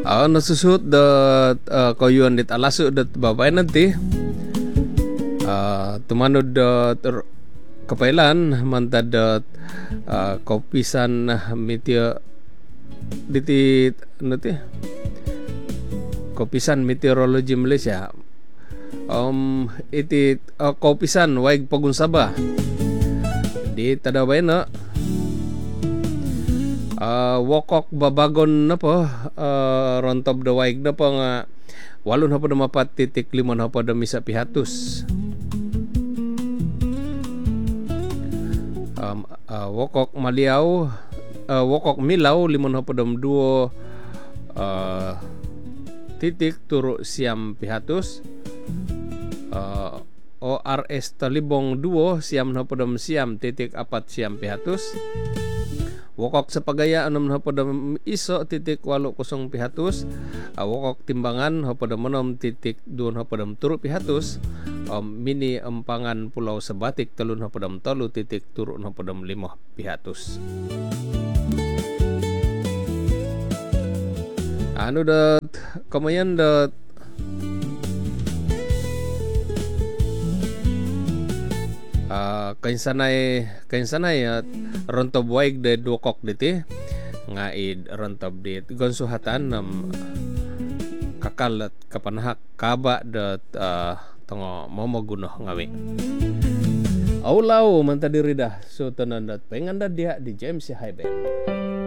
Nasusut dat koyuan dit alasu dat babay nanti tumanod dat kapailan mantad dat kopisan meteor diti nanti kopisan meteorologi Malaysia iti kopisan waig pagunsaba di tadaway na wokok babagon na po rontob da waig na po nga walon na po na mapat titik limon na po da misa pihatus wokok maliaw wokok milaw limon na po da duo titik turo siam pihatus ORS talibong duo siam na po da siam titik apat siam pihatus wokok sa pagaya anom na pada iso titik 8 pihatus wokok timbangan pada menom titik 2 pada turu pihatus mini empangan pulau sebatik telun pada tolu titik turu pada 5 pihatus anu dat kamayan dat kainsanay at rontob waig de dukok diti ngaid rontob dit gonsuhatan kakal at kapanahak kaba dat tongo momogunoh ngawi aulaw man tadi ridah so tanan dat pengan dia di James Highband.